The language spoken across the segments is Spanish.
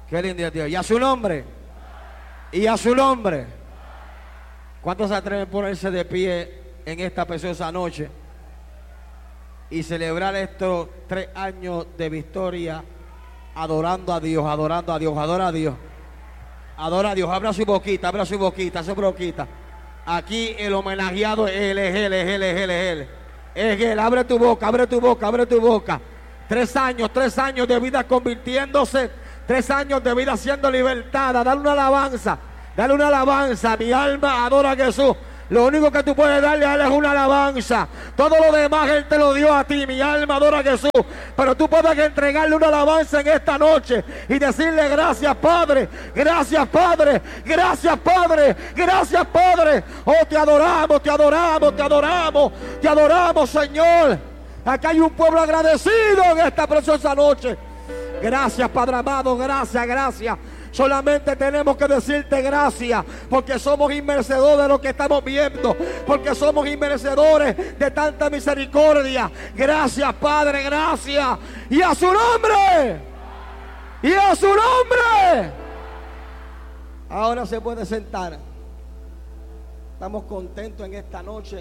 Qué lindo es Dios. Y a su nombre. Y a su nombre. ¿Cuántos se atreven a ponerse de pie en esta preciosa noche y celebrar estos 3 años de victoria adorando a Dios, adorando a Dios, adora a Dios? Adora a Dios, abra su boquita, su boquita. Aquí el homenajeado es él, es él, es él, es él, es él. Es él, abre tu boca, abre tu boca, abre tu boca. 3 años de vida convirtiéndose, 3 años de vida siendo libertada. Dale una alabanza, mi alma adora a Jesús. Lo único que tú puedes darle a Él es una alabanza. Todo lo demás Él te lo dio a ti. Mi alma adora a Jesús. Pero tú puedes entregarle una alabanza en esta noche y decirle: gracias, Padre. Gracias, Padre. Gracias, Padre. Gracias, Padre. Oh, te adoramos, te adoramos, te adoramos. Te adoramos, Señor. Acá hay un pueblo agradecido en esta preciosa noche. Gracias, Padre amado. Gracias, gracias. Solamente tenemos que decirte gracias, porque somos inmerecedores de lo que estamos viendo, porque somos inmerecedores de tanta misericordia. Gracias, Padre, gracias. Y a su nombre, y a su nombre. Ahora se puede sentar. Estamos contentos en esta noche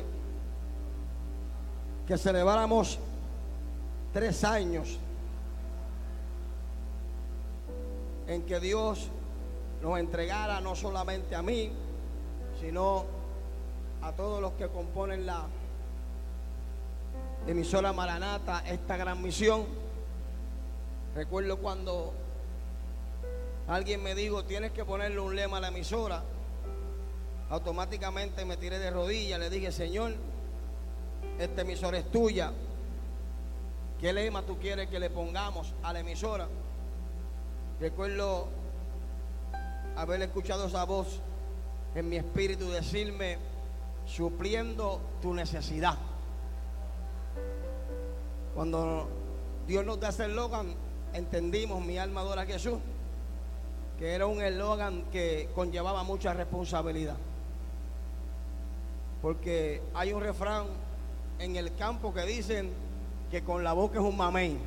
que celebráramos 3 años en que Dios nos entregara no solamente a mí, sino a todos los que componen la emisora Maranata, esta gran misión. Recuerdo cuando alguien me dijo: tienes que ponerle un lema a la emisora. Automáticamente me tiré de rodillas, le dije: Señor, esta emisora es tuya. ¿Qué lema tú quieres que le pongamos a la emisora? Recuerdo haber escuchado esa voz en mi espíritu decirme: supliendo tu necesidad. Cuando Dios nos da ese eslogan, entendimos, mi alma adora a Jesús, que era un eslogan que conllevaba mucha responsabilidad. Porque hay un refrán en el campo que dicen que con la boca es un mamey.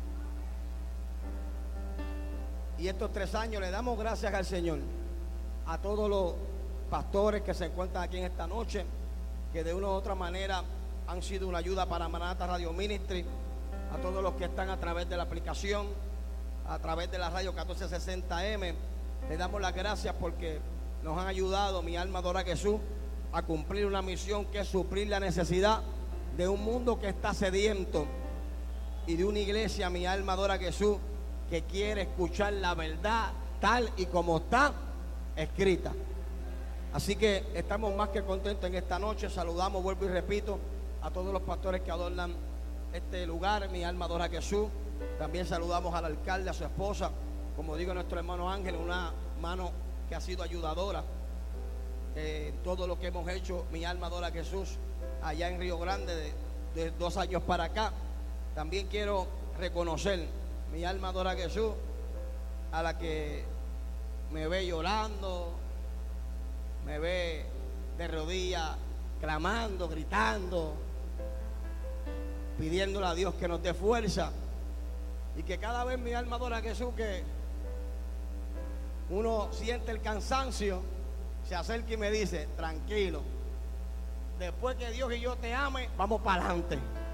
Y estos 3 años le damos gracias al Señor, a todos los pastores que se encuentran aquí en esta noche, que de una u otra manera han sido una ayuda para Maranata Radio Ministry, a todos los que están a través de la aplicación, a través de la radio 1460M. Le damos las gracias porque nos han ayudado, mi alma adora a Jesús, a cumplir una misión que es suplir la necesidad de un mundo que está sediento y de una iglesia, mi alma adora a Jesús, que quiere escuchar la verdad tal y como está escrita. Así que estamos más que contentos en esta noche. Saludamos, vuelvo y repito, a todos los pastores que adornan este lugar. Mi alma adora a Jesús. También saludamos al alcalde, a su esposa, como digo, nuestro hermano Ángel, una mano que ha sido ayudadora todo lo que hemos hecho. Mi alma adora a Jesús allá en Río Grande de 2 años para acá. También quiero reconocer, mi alma adora a Jesús, a la que me ve llorando, me ve de rodillas clamando, gritando, pidiéndole a Dios que nos dé fuerza, y que cada vez mi alma adora a Jesús, que uno siente el cansancio, se acerca y me dice: tranquilo, después que Dios y yo te ame, vamos para adelante.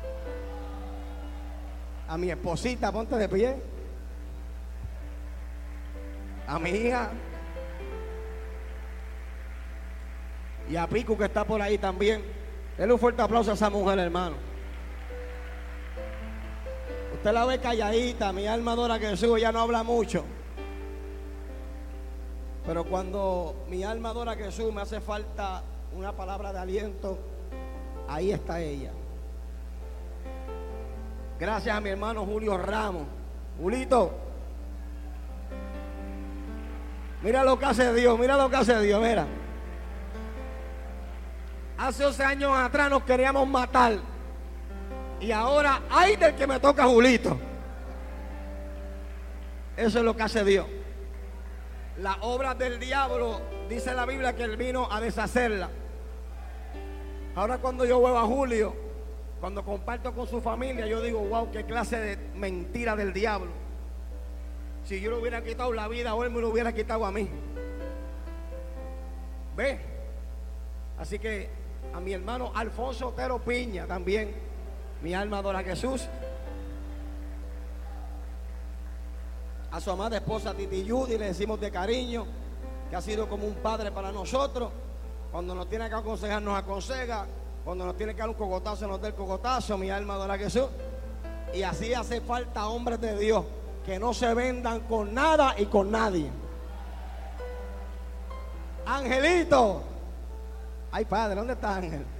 A mi esposita, ponte de pie. A mi hija. Y a Pico, que está por ahí también. Denle un fuerte aplauso a esa mujer, hermano. Usted la ve calladita, mi alma adora a Jesús, ella no habla mucho. Pero cuando mi alma adora a Jesús, me hace falta una palabra de aliento, ahí está ella. Gracias a mi hermano Julio Ramos. Julito, mira lo que hace Dios, mira lo que hace Dios, mira. Hace 11 años atrás nos queríamos matar, y ahora hay del que me toca a Julito. Eso es lo que hace Dios. Las obras del diablo, dice la Biblia que él vino a deshacerlas. Ahora cuando yo veo a Julio, cuando comparto con su familia, yo digo: wow, qué clase de mentira del diablo. Si yo le hubiera quitado la vida o él me lo hubiera quitado a mí. ¿Ve? Así que a mi hermano Alfonso Otero Piña también, mi alma adora a Jesús. A su amada esposa Titi Judy le decimos de cariño que ha sido como un padre para nosotros. Cuando nos tiene que aconsejar, nos aconseja. Cuando nos tiene que dar un cogotazo, nos da el cogotazo. Mi alma adora a Jesús. Y así hace falta hombres de Dios que no se vendan con nada y con nadie. Angelito. Ay, padre, ¿dónde está Ángel?